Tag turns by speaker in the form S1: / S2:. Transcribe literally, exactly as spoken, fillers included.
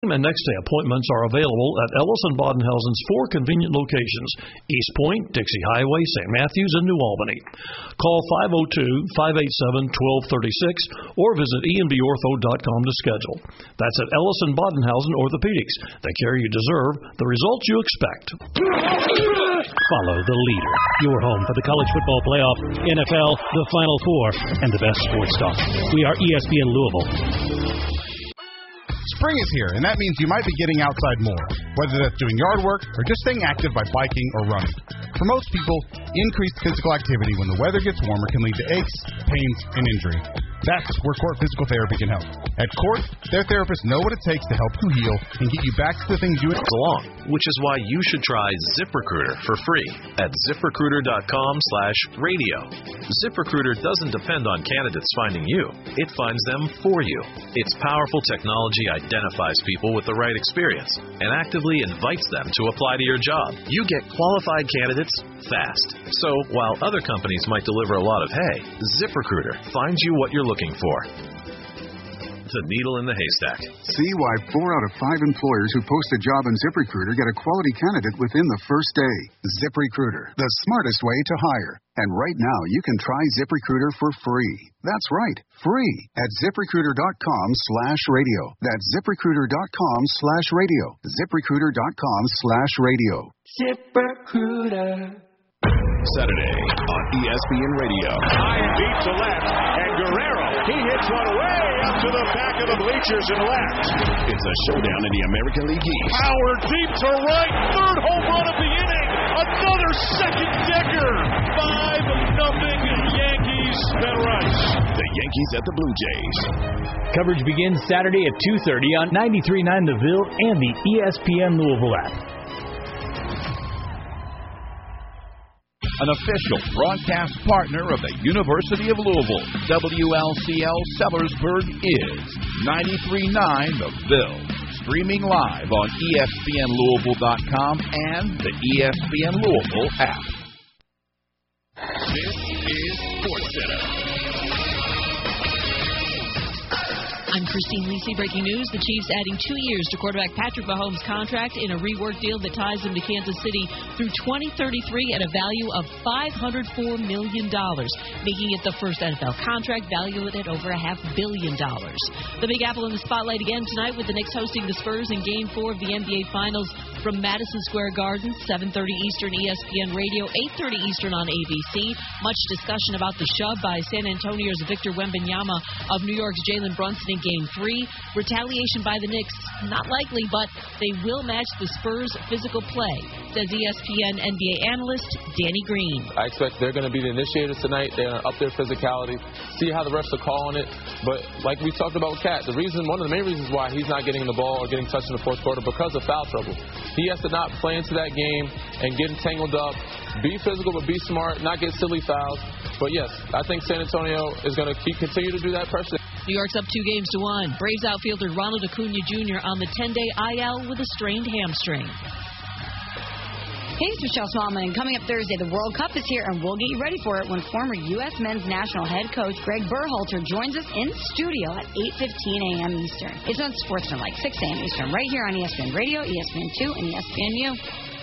S1: and next day appointments are available at Ellis and Bodenhausen's four convenient locations: East Point, Dixie Highway, Saint Matthews, and New Albany. Call five oh two, five eight seven, one two three six or visit e n b ortho dot com to schedule. That's at Ellis and Bodenhausen Orthopedics. The care you deserve, the results you expect.
S2: Follow the leader. Your home for the college football playoff, N F L, the Final Four, and the best sports talk. We are E S P N Louisville.
S3: Spring is here, and that means you might be getting outside more, whether that's doing yard work or just staying active by biking or running. For most people, increased physical activity when the weather gets warmer can lead to aches, pains, and injury. That's where Court Physical Therapy can help. At Court, their therapists know what it takes to help you heal and get you back to the things you
S4: belong, which is why you should try ZipRecruiter for free at ZipRecruiter.com slash radio. ZipRecruiter doesn't depend on candidates finding you. It finds them for you. Its powerful technology identifies people with the right experience and actively invites them to apply to your job. You get qualified candidates fast. So while other companies might deliver a lot of hay, ZipRecruiter finds you what you're looking for. The needle in the haystack.
S5: See why four out of five employers who post a job in ZipRecruiter get a quality candidate within the first day. ZipRecruiter, the smartest way to hire. And right now, you can try ZipRecruiter for free. That's right, free at ZipRecruiter.com slash radio. That's ZipRecruiter.com slash radio. ZipRecruiter.com slash radio.
S6: ZipRecruiter.
S7: Saturday on E S P N Radio.
S8: High and deep to left, and Guerrero, he hits one way up to the back of the bleachers and left.
S7: It's a showdown in the American League East.
S8: Power deep to right, third home run of the inning, another second decker. Five nothing Yankees then rush.
S7: The Yankees at the Blue Jays.
S9: Coverage begins Saturday at two thirty on ninety-three point nine The Ville and the E S P N Louisville app.
S7: An official broadcast partner of the University of Louisville, W L C L Sellersburg is ninety-three point nine The Ville. Streaming live on E S P N Louisville dot com and the E S P N Louisville app. This is SportsCenter.
S10: I'm Christine Lisi. Breaking news, the Chiefs adding two years to quarterback Patrick Mahomes' contract in a rework deal that ties him to Kansas City through twenty thirty-three at a value of five hundred four million dollars, making it the first N F L contract valued at over a half billion dollars. The Big Apple in the spotlight again tonight with the Knicks hosting the Spurs in Game four of the N B A Finals from Madison Square Garden, seven thirty Eastern, E S P N Radio, eight thirty Eastern on A B C. Much discussion about the shove by San Antonio's Victor Wembanyama of New York's Jalen Brunson in Game three. Retaliation by the Knicks, not likely, but they will match the Spurs' physical play, says E S P N N B A analyst Danny Green.
S11: I expect they're going to be the initiators tonight. They're going to up their physicality, see how the refs are calling it. But like we talked about with Cat, the reason, one of the main reasons why he's not getting the ball or getting touched in the fourth quarter because of foul trouble. He has to not play into that game and get entangled up, be physical but be smart, not get silly fouls. But yes, I think San Antonio is going to keep continue to do that pressure.
S10: New York's up two games to one. Braves outfielder Ronald Acuna Junior on the ten-day I L with a strained hamstring.
S12: Hey, it's Michelle Smallman, and coming up Thursday, the World Cup is here, and we'll get you ready for it when former U S men's national head coach Greg Berhalter joins us in studio at eight fifteen a.m. Eastern. It's on SportsCenter, like six a.m. Eastern, right here on E S P N Radio, E S P N two, and E S P N U.